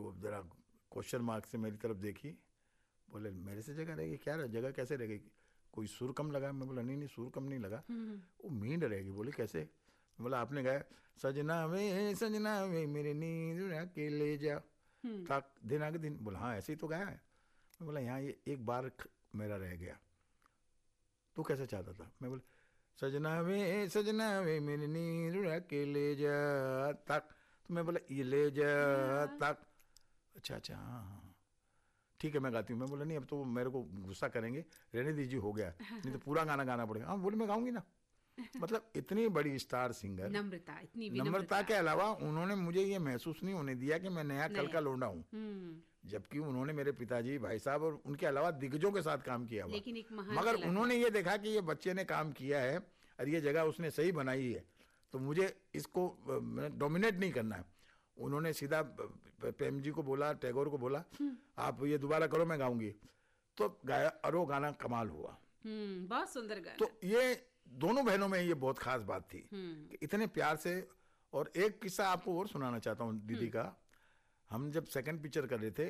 वो जरा question mark से मेरी तरफ देखी, बोले मेरे से जगह रहेगी क्या, जगह कैसे रहेगी, कोई सुर कम लगा? मैं बोला नहीं नहीं सुर कम नहीं लगा, वो मींड रहेगी। बोले कैसे? मैं बोला आपने गाया सजना वे मेरे नींद के ले जा तक दिन आगे दिन। बोला हाँ ऐसे ही तो गाया है। मैं बोला यहाँ ये एक बार मेरा रह गया, तू कैसे चाहता था? मैं बोला सजना वे मेरी नींद के ले जा तक। तो मैं बोला ये ले जा तक, अच्छा अच्छा हाँ हाँ ठीक है मैं गाती हूँ। मैं बोला नहीं अब तो मेरे को गुस्सा करेंगे, रहने दीजिए हो गया, नहीं तो पूरा गाना गाना पड़ेगा। हाँ बोले मैं गाऊंगी ना। मतलब इतनी बड़ी स्टार सिंगर, नम्रता, इतनी नम्रता के अलावा उन्होंने मुझे ये महसूस नहीं होने दिया कि मैं नया कल का लौंडा हूँ, जबकि उन्होंने मेरे पिताजी, भाई साहब और उनके अलावा दिग्गजों के साथ काम किया हुआ, लेकिन एक महान मगर उन्होंने ये देखा कि ये बच्चे ने काम किया है और ये जगह उसने सही बनाई है, तो मुझे इसको डोमिनेट नहीं करना है। उन्होंने सीधा प्रेम जी को बोला, टैगोर को बोला आप ये दोबारा करो मैं गाऊंगी, तो गाया और वो गाना कमाल हुआ। बहुत सुंदर गाना। तो ये दोनों बहनों में ये बहुत खास बात थी कि इतने प्यार से। और एक किस्सा आपको और सुनाना चाहता हूँ दीदी का। हम जब सेकंड पिक्चर कर रहे थे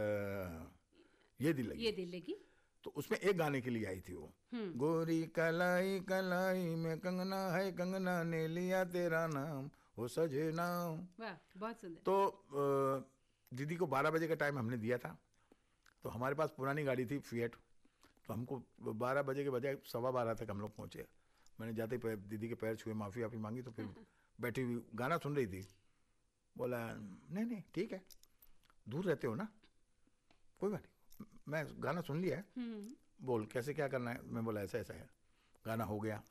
ये दिल लगी, तो उसमें एक गाने के लिए आई थी वो, गोरी कलाई कलाई में कंगना है, कंगना ने लिया तेरा नाम वो सजना। वाह बहुत सुंदर। तो दीदी को 12 बजे का टाइम हमने दिया था, तो हमारे पास पुरानी गाड़ी थी फिएट, तो हमको 12 बजे के बजाय 12:15 तक हम लोग पहुंचे। मैंने जाते ही दीदी के पैर छुए, माफ़ी वाफ़ी मांगी, तो फिर बैठी हुई गाना सुन रही थी। बोला नहीं नहीं ठीक है, दूर रहते हो ना, कोई बात नहीं, मैं गाना सुन लिया है, बोल कैसे क्या करना है। मैं बोला ऐसा ऐसा है, गाना हो गया।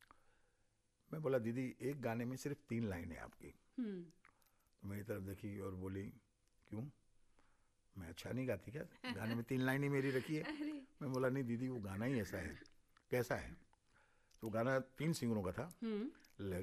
मैं बोला दीदी एक गाने में सिर्फ 3 लाइन है आपकी। तो मेरी तरफ देखी और बोली क्यों, मैं अच्छा नहीं गाती क्या, गाने में 3 लाइन ही मेरी रखी है। मैं बोला नहीं दीदी वो गाना ही ऐसा है। कैसा है? तो गाना 3 सिंगरों का था,